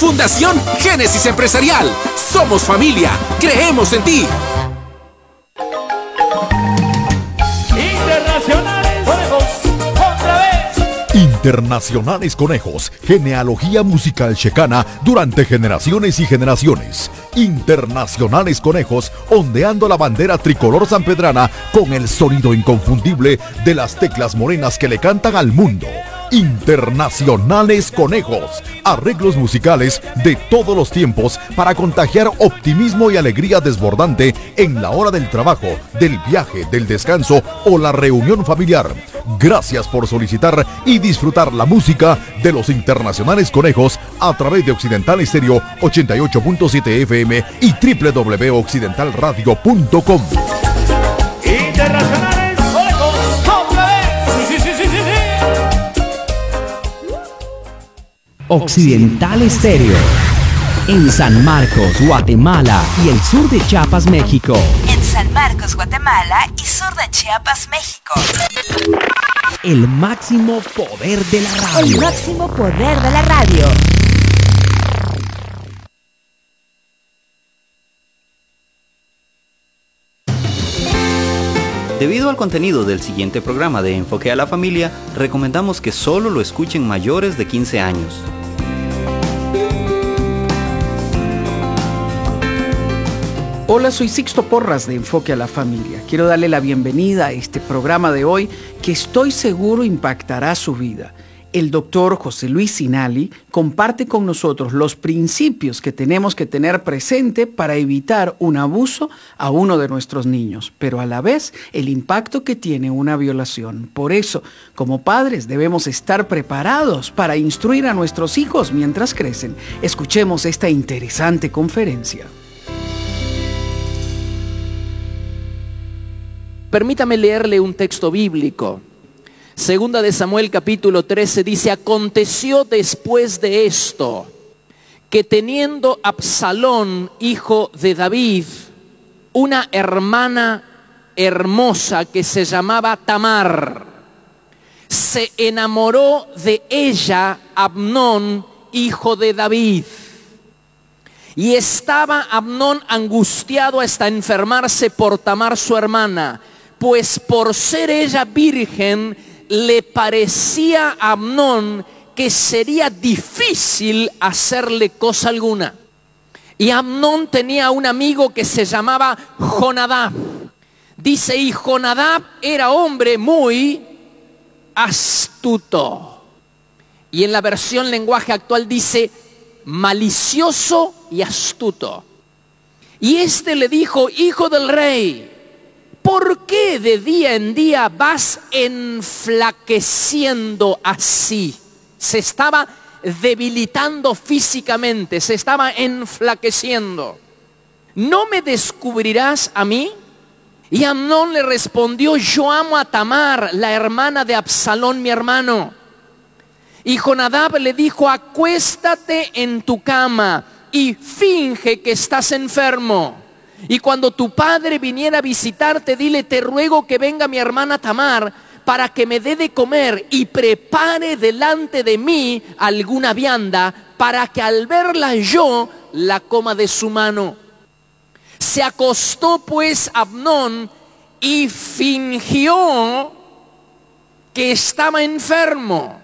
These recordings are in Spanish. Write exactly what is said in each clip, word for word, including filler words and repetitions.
Fundación Génesis Empresarial. Somos familia. Creemos en ti. Internacionales Conejos, otra vez. Internacionales Conejos, genealogía musical checana durante generaciones y generaciones. Internacionales Conejos, ondeando la bandera tricolor sanpedrana con el sonido inconfundible de las teclas morenas que le cantan al mundo. Internacionales Conejos, arreglos musicales de todos los tiempos para contagiar optimismo y alegría desbordante en la hora del trabajo, del viaje, del descanso o la reunión familiar. Gracias por solicitar y disfrutar la música de los Internacionales Conejos a través de Occidental Estéreo ochenta y ocho punto siete F M y doble u doble u doble u punto occidental radio punto com. Internacionales Conejos, otra vez. Sí, sí, sí, sí, sí. Occidental Estéreo, en San Marcos, Guatemala y el sur de Chiapas, México. En San Marcos, Guatemala y sur de Chiapas, México. El máximo poder de la radio. El máximo poder de la radio. Debido al contenido del siguiente programa de Enfoque a la Familia, recomendamos que solo lo escuchen mayores de quince años. Hola, soy Sixto Porras de Enfoque a la Familia. Quiero darle la bienvenida a este programa de hoy que estoy seguro impactará su vida. El doctor José Luis Sinali comparte con nosotros los principios que tenemos que tener presente para evitar un abuso a uno de nuestros niños, pero a la vez el impacto que tiene una violación. Por eso, como padres debemos estar preparados para instruir a nuestros hijos mientras crecen. Escuchemos esta interesante conferencia. Permítame leerle un texto bíblico. Segunda de Samuel capítulo trece dice: aconteció después de esto, que teniendo Absalón, hijo de David, una hermana hermosa que se llamaba Tamar, se enamoró de ella Amnón, hijo de David. Y estaba Amnón angustiado hasta enfermarse por Tamar su hermana, pues por ser ella virgen, le parecía a Amnón que sería difícil hacerle cosa alguna. Y Amnón tenía un amigo que se llamaba Jonadab. Dice, y Jonadab era hombre muy astuto. Y en la versión lenguaje actual dice, malicioso y astuto. Y este le dijo, hijo del rey, ¿por qué de día en día vas enflaqueciendo así? Se estaba debilitando físicamente, se estaba enflaqueciendo. ¿No me descubrirás a mí? Y Amnón le respondió, yo amo a Tamar, la hermana de Absalón, mi hermano. Y Jonadab le dijo, acuéstate en tu cama y finge que estás enfermo. Y cuando tu padre viniera a visitarte, dile, te ruego que venga mi hermana Tamar para que me dé de comer y prepare delante de mí alguna vianda para que al verla yo la coma de su mano. Se acostó pues Amnón y fingió que estaba enfermo.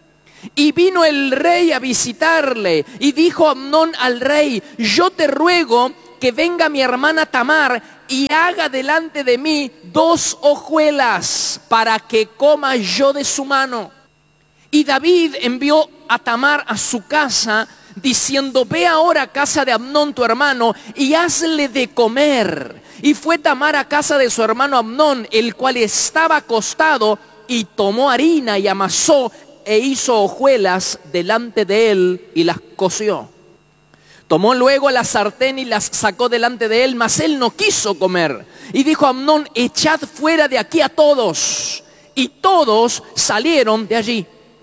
Y vino el rey a visitarle y dijo Amnón al rey, yo te ruego que venga mi hermana Tamar y haga delante de mí dos hojuelas para que coma yo de su mano. Y David envió a Tamar a su casa diciendo, ve ahora a casa de Amnón tu hermano y hazle de comer. Y fue Tamar a casa de su hermano Amnón, el cual estaba acostado, y tomó harina y amasó e hizo hojuelas delante de él y las coció. Tomó luego la sartén y las sacó delante de él, mas él no quiso comer. Y dijo a Amnón, echad fuera de aquí a todos. Y todos salieron de allí.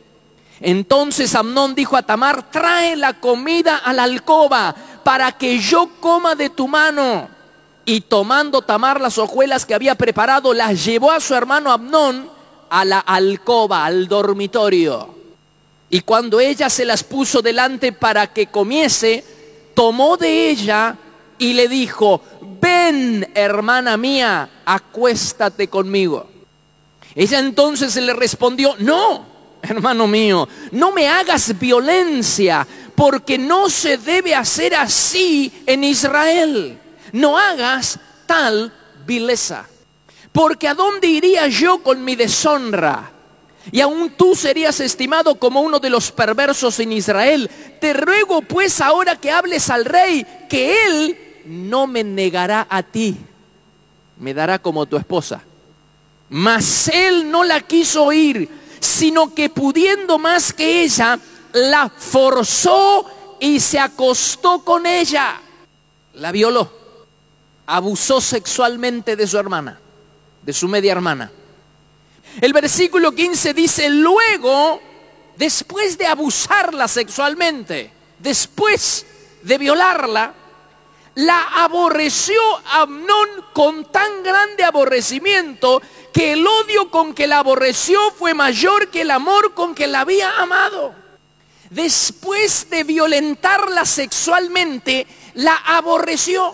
Entonces Amnón dijo a Tamar, trae la comida a la alcoba para que yo coma de tu mano. Y tomando Tamar las hojuelas que había preparado, las llevó a su hermano Amnón a la alcoba, al dormitorio. Y cuando ella se las puso delante para que comiese, tomó de ella y le dijo: ven, hermana mía, acuéstate conmigo. Ella entonces le respondió: no, hermano mío, no me hagas violencia, porque no se debe hacer así en Israel. No hagas tal vileza. Porque ¿a dónde iría yo con mi deshonra? Y aún tú serías estimado como uno de los perversos en Israel. Te ruego pues ahora que hables al rey, que él no me negará a ti, me dará como tu esposa. Mas él no la quiso oír, sino que pudiendo más que ella, la forzó y se acostó con ella. La violó, abusó sexualmente de su hermana, de su media hermana. El versículo quince dice: luego, después de abusarla sexualmente, después de violarla, la aborreció Amnón con tan grande aborrecimiento que el odio con que la aborreció fue mayor que el amor con que la había amado. Después de violentarla sexualmente, la aborreció.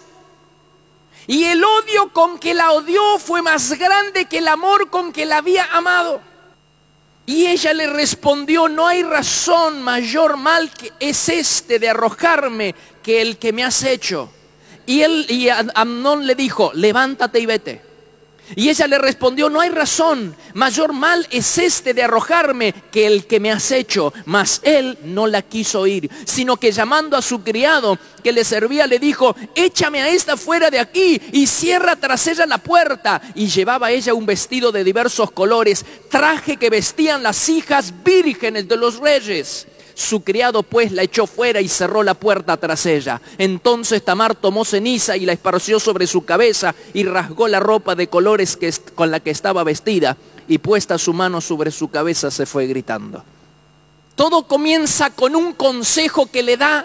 Y el odio con que la odió fue más grande que el amor con que la había amado. Y ella le respondió: no hay razón, mayor mal que es este de arrojarme que el que me has hecho. Y él, y Amnón le dijo: levántate y vete. Y ella le respondió: no hay razón, mayor mal es este de arrojarme que el que me has hecho. Mas él no la quiso oír, sino que llamando a su criado que le servía, le dijo: échame a esta fuera de aquí y cierra tras ella la puerta. Y llevaba ella un vestido de diversos colores, traje que vestían las hijas vírgenes de los reyes. Su criado pues la echó fuera y cerró la puerta tras ella. Entonces Tamar tomó ceniza y la esparció sobre su cabeza y rasgó la ropa de colores que con la que estaba vestida, y puesta su mano sobre su cabeza se fue gritando. Todo comienza con un consejo que le da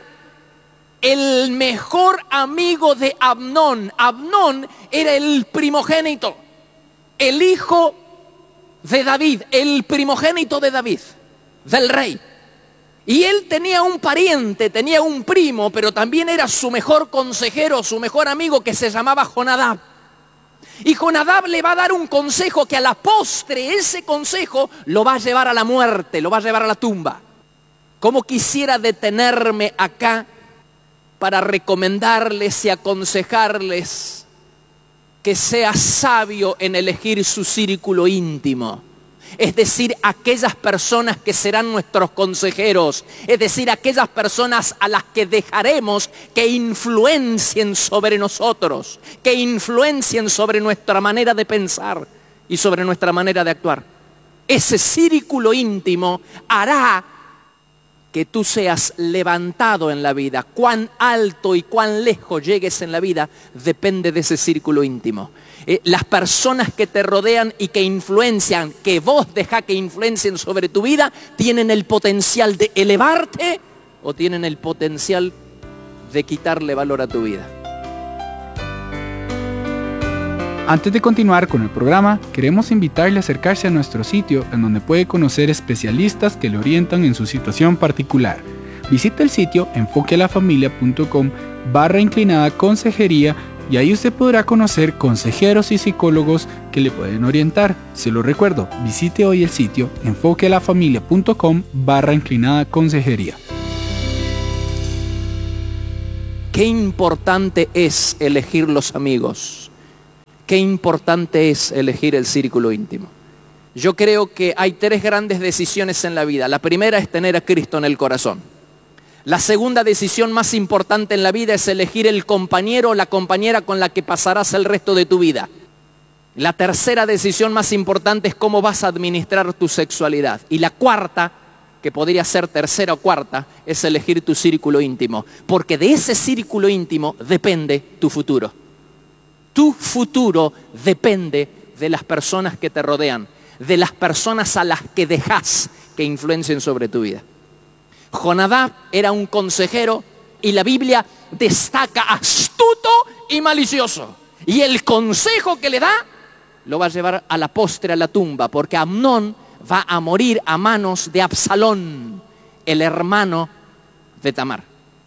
el mejor amigo de Amnón. Amnón era el primogénito, el hijo de David, el primogénito de David, del rey. Y él tenía un pariente, tenía un primo, pero también era su mejor consejero, su mejor amigo, que se llamaba Jonadab. Y Jonadab le va a dar un consejo que a la postre ese consejo lo va a llevar a la muerte, lo va a llevar a la tumba. ¿Cómo quisiera detenerme acá para recomendarles y aconsejarles que sea sabio en elegir su círculo íntimo? Es decir, aquellas personas que serán nuestros consejeros, es decir, aquellas personas a las que dejaremos que influencien sobre nosotros, que influencien sobre nuestra manera de pensar y sobre nuestra manera de actuar. Ese círculo íntimo hará que tú seas levantado en la vida. Cuán alto y cuán lejos llegues en la vida depende de ese círculo íntimo. Eh, las personas que te rodean y que influencian, que vos dejá que influencien sobre tu vida, tienen el potencial de elevarte o tienen el potencial de quitarle valor a tu vida. Antes de continuar con el programa, queremos invitarle a acercarse a nuestro sitio, en donde puede conocer especialistas que le orientan en su situación particular. Visita el sitio enfoquealafamilia.com barra inclinada consejería, y ahí usted podrá conocer consejeros y psicólogos que le pueden orientar. Se lo recuerdo, visite hoy el sitio enfoquealafamilia.com barra inclinada consejería. Qué importante es elegir los amigos. Qué importante es elegir el círculo íntimo. Yo creo que hay tres grandes decisiones en la vida. La primera es tener a Cristo en el corazón. La segunda decisión más importante en la vida es elegir el compañero o la compañera con la que pasarás el resto de tu vida. La tercera decisión más importante es cómo vas a administrar tu sexualidad. Y la cuarta, que podría ser tercera o cuarta, es elegir tu círculo íntimo. Porque de ese círculo íntimo depende tu futuro. Tu futuro depende de las personas que te rodean, de las personas a las que dejas que influencien sobre tu vida. Jonadab era un consejero y la Biblia destaca astuto y malicioso. Y el consejo que le da lo va a llevar a la postre a la tumba, porque Amnón va a morir a manos de Absalón. el hermano de Tamar.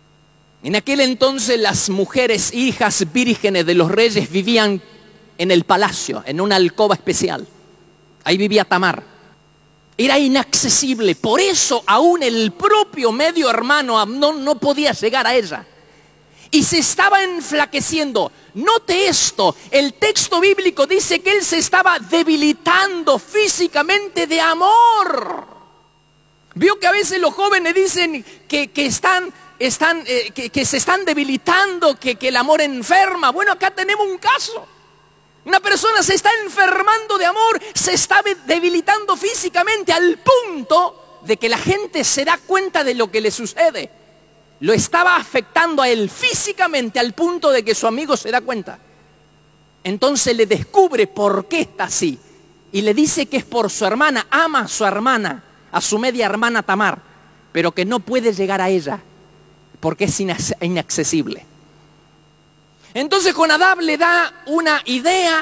En aquel entonces las mujeres hijas vírgenes de los reyes vivían en el palacio, en una alcoba especial. Ahí vivía Tamar. Era inaccesible, por eso aún el propio medio hermano Amnón no podía llegar a ella. Y se estaba enflaqueciendo. Note esto, el texto bíblico dice que él se estaba debilitando físicamente de amor. Vio que a veces los jóvenes dicen que, que, están, están, eh, que, que se están debilitando, que, que el amor enferma. Bueno, acá tenemos un caso. Una persona se está enfermando de amor, se está debilitando físicamente al punto de que la gente se da cuenta de lo que le sucede. Lo estaba afectando a él físicamente al punto de que su amigo se da cuenta. Entonces le descubre por qué está así. Y le dice que es por su hermana, ama a su hermana, a su media hermana Tamar, pero que no puede llegar a ella porque es inaccesible. Entonces Jonadab le da una idea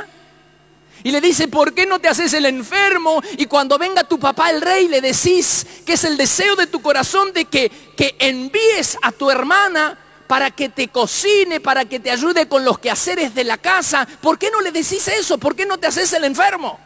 y le dice, ¿por qué no te haces el enfermo? Y cuando venga tu papá el rey le decís que es el deseo de tu corazón de que, que envíes a tu hermana para que te cocine, para que te ayude con los quehaceres de la casa. ¿Por qué no le decís eso? ¿Por qué no te haces el enfermo?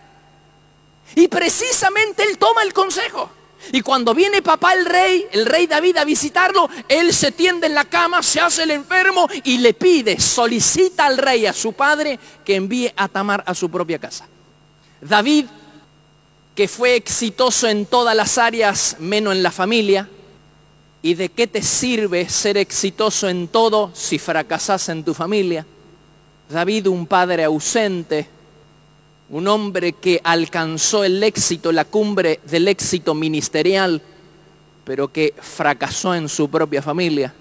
Y precisamente él toma el consejo. Y cuando viene papá el rey, el rey David a visitarlo, él se tiende en la cama, se hace el enfermo y le pide, solicita al rey, a su padre, que envíe a Tamar a su propia casa. David, que fue exitoso en todas las áreas menos en la familia, ¿y de qué te sirve ser exitoso en todo si fracasas en tu familia? David, un padre ausente, un hombre que alcanzó el éxito, la cumbre del éxito ministerial, pero que fracasó en su propia familia,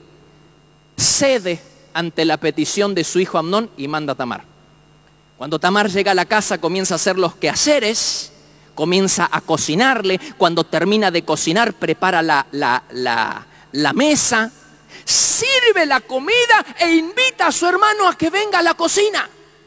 cede ante la petición de su hijo Amnón y manda a Tamar. Cuando Tamar llega a la casa, comienza a hacer los quehaceres, comienza a cocinarle. Cuando termina de cocinar, prepara la, la, la, la mesa, sirve la comida e invita a su hermano a que venga a la cocina.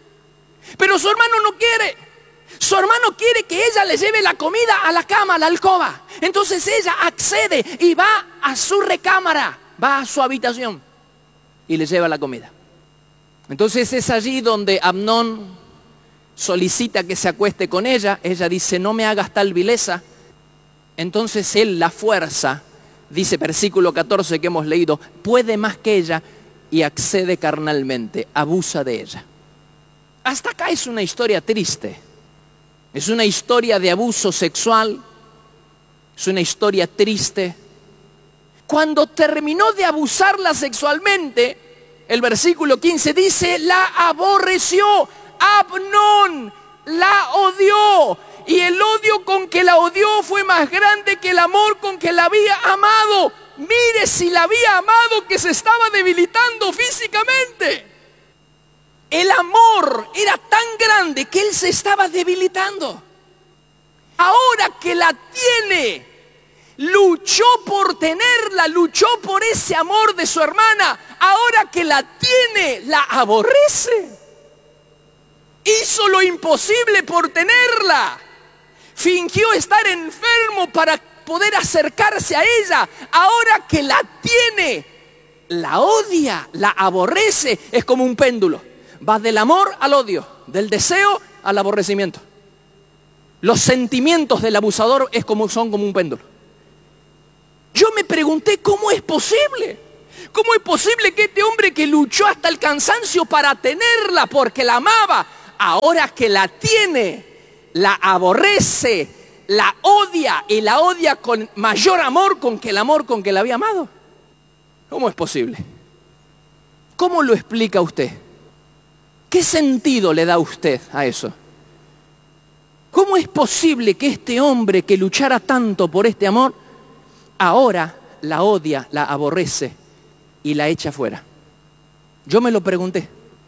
Pero su hermano no quiere. Su hermano quiere que ella le lleve la comida a la cama, a la alcoba. Entonces ella accede y va a su recámara, va a su habitación y le lleva la comida. Entonces es allí donde Amnón solicita que se acueste con ella. Ella dice, no me hagas tal vileza. Entonces él la fuerza, dice versículo catorce que hemos leído, puede más que ella y accede carnalmente, abusa de ella. Hasta acá es una historia triste. Es una historia de abuso sexual. Es una historia triste. Cuando terminó de abusarla sexualmente, el versículo quince dice, la aborreció. Amnón la odió. Y el odio con que la odió fue más grande que el amor con que la había amado. Mire si la había amado, que se estaba debilitando físicamente. El amor era tan grande que él se estaba debilitando. Ahora que la tiene, luchó por tenerla, luchó por ese amor de su hermana. Ahora que la tiene, la aborrece. Hizo lo imposible por tenerla. Fingió estar enfermo para poder acercarse a ella. Ahora que la tiene, la odia, la aborrece. Es como un péndulo. Va del amor al odio, del deseo al aborrecimiento. Los sentimientos del abusador es como, son como un péndulo. Yo me pregunté, ¿cómo es posible? ¿Cómo es posible que este hombre que luchó hasta el cansancio para tenerla porque la amaba, ahora que la tiene, la aborrece, la odia y la odia con mayor amor con que el amor con que la había amado? ¿Cómo es posible? ¿Cómo lo explica usted? ¿Qué sentido le da usted a eso? ¿Cómo es posible que este hombre que luchara tanto por este amor, ahora la odia, la aborrece y la echa fuera? Yo me lo pregunté.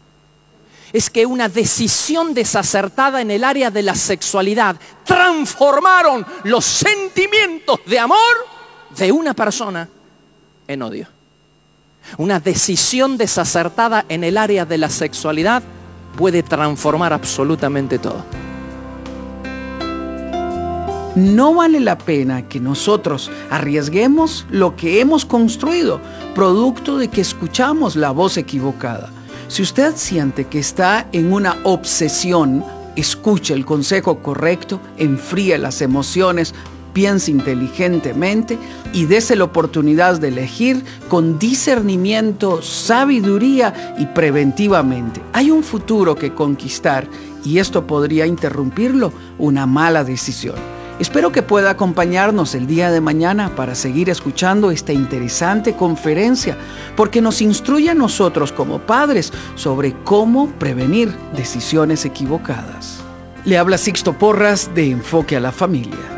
Es que una decisión desacertada en el área de la sexualidad transformaron los sentimientos de amor de una persona en odio. Una decisión desacertada en el área de la sexualidad puede transformar absolutamente todo. No vale la pena que nosotros arriesguemos lo que hemos construido, producto de que escuchamos la voz equivocada. Si usted siente que está en una obsesión, escuche el consejo correcto, enfríe las emociones, piense inteligentemente y dése la oportunidad de elegir con discernimiento, sabiduría y preventivamente. Hay un futuro que conquistar y esto podría interrumpirlo una mala decisión. Espero que pueda acompañarnos el día de mañana para seguir escuchando esta interesante conferencia, porque nos instruye a nosotros como padres sobre cómo prevenir decisiones equivocadas. Le habla Sixto Porras de Enfoque a la Familia.